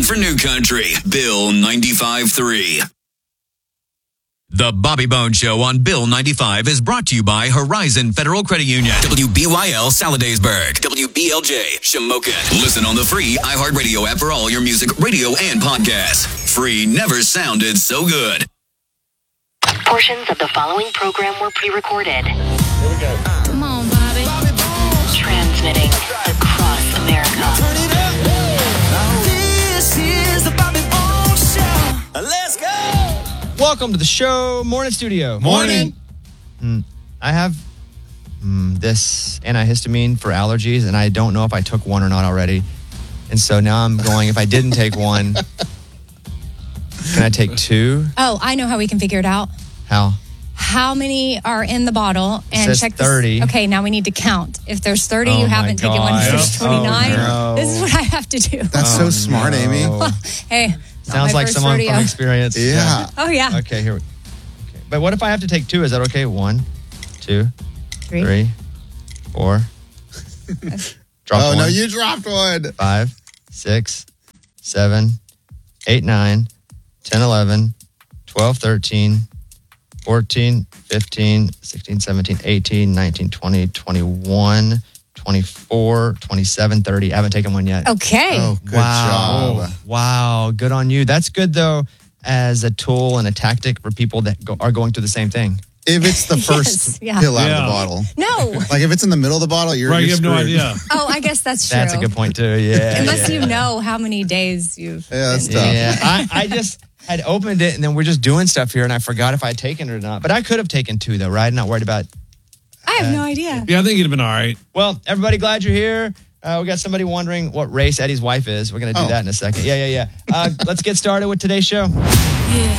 for New Country, Bill 95.3. The Bobby Bones Show on Bill 95 is brought to you by Horizon Federal Credit Union. WBYL Saladasburg. WBLJ Shamokin. Listen on the free iHeartRadio app for all your music, radio, and podcasts. Free never sounded so good. Portions of the following program were pre-recorded. Here we go. Come on, Bobby. Transmitting across America. Turn it up. This is the Bobby Bones Show. Let's go. Welcome to the show, Morning Studio. Morning. I have this antihistamine for allergies, and I don't know if I took one or not already. And so now I'm going, if I didn't take one, can I take two? Oh, I know how we can figure it out. How? How many are in the bottle? And says check 30. Okay, now we need to count. If there's 30, Oh you my haven't taken one. If there's God. 29, Oh, no. this is what I have to do. That's so smart, Amy. Hey, Sounds like someone rodeo. from experience. Yeah. Oh, yeah. Okay, here we go. Okay. But what if I have to take two? Is that okay? 1, 2, Three. 3, 4. Drop Oh, one. no, you dropped one. 5, 6, 7, 8, 9, 10, 11, 12, 13, 14, 15, 16, 17, 18, 19, 20, 21, 24, 27, 30. I haven't taken one yet. Okay. Oh, good Wow. job. Wow. Good on you. That's good, though, as a tool and a tactic for people that are going through the same thing. If it's the first yeah. pill out of Yeah. the bottle. No. Like if it's in the middle of the bottle, you're Right, you you're have no screwed. idea. Oh, I guess that's true. That's a good point, too. Yeah. Unless you know how many days you've Yeah, that's been- tough. Yeah. I just had opened it, and then we're just doing stuff here, and I forgot if I'd taken it or not. But I could have taken two, though, right? Not worried about. I have no idea. Yeah, I think you'd have been all right. Well, everybody, glad you're here. We got somebody wondering what race Eddie's wife is. We're going to do Oh. that in a second. Yeah. Let's get started with today's show.